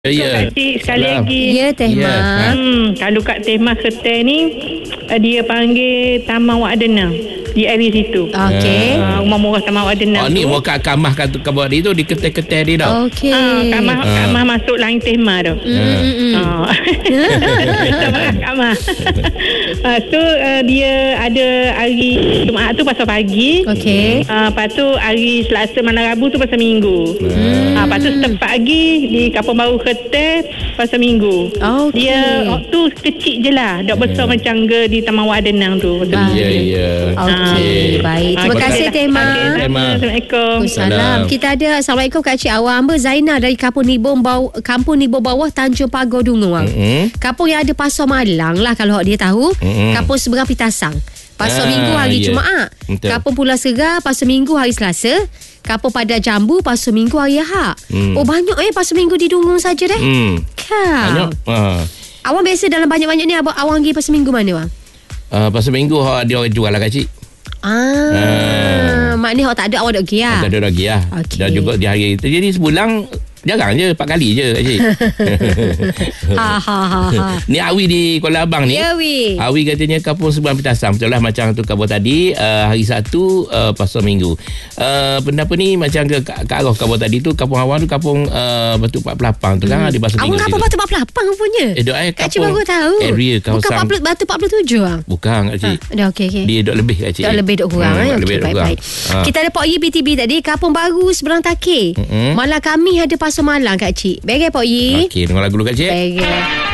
Ya. Kak Cik sekali lagi. Ya, Teh Mak. Kalau Kak Teh Mak Keter ni, dia panggil Taman Wak Adena. Di area situ. Okey. Rumah murah Taman Wak Adena. Ni wakak kamah kabar dia tu di ketel-ketel dia tau. Okey. Kamah masuk lain Teh Mak tu. Kamah. Tu dia ada hari Jumaat tu pasal pagi. Okey. Lepas tu hari Selasa malam Rabu tu pasal Minggu. Lepas tu start pagi di Kampung Baru Keter pasal Minggu. Okey. Dia waktu kecil je lah. Tak besar macam di Taman Wak Adenang tu. Ya. Okey, baik. Terima kasih Teh Mak. Assalamualaikum. Salam. Kita ada Assalamualaikum Kak Cik Awang Amba Zainal dari Kampung Nibong Bawah Tanjung Pagar Dunguang. Kampung yang ada pasar malang lah kalau dia tahu. Kampung Seberang Pitasang. Pasar Minggu hari Jumaat. Kampung Pulau Segar pasar Minggu hari Selasa. Kampung Padar Jambu pasar Minggu hari Ahad. Oh banyak pasar Minggu di Dungung saja deh. Banyak. Awang biasa dalam banyak-banyak ni awang pergi pasar Minggu mana bang? Pasal Minggu dia orang jual lah Kak Cik. Maknanya tak ada awak tak pergi lah. Tak ada lagi lah. Okay. Dan juga di hari itu. Jadi sebulan jarang je 4 kali je Kak Cik. Ni Awi di Kuala Abang ni. Ya wi. Awi katanya Kampung Seberang Pitasang. Betul lah macam tu kabar tadi. Hari Sabtu pasal Minggu. Benda apa ni macam ke arah kabar tadi tu. Kampung Awang tu Kampung Batu 48 tu kan. Di pasal Minggu. Awang kampung Batu 48 punya. Kak Cik baru tahu. Area kawasan. Bukan Batu 47 bang. Bukan Kak Cik. Dah okey. Dia dok lebih Kak Cik. Dok lebih dok kurang. Okey baik. Kita ada Pok Yi BTB tadi. Kampung Baru Seberang Takir. Malam kami ada pasar malang Kak Cik. Baik Pok Yi. Okey, dengar lagu dulu Kak Cik. Baik.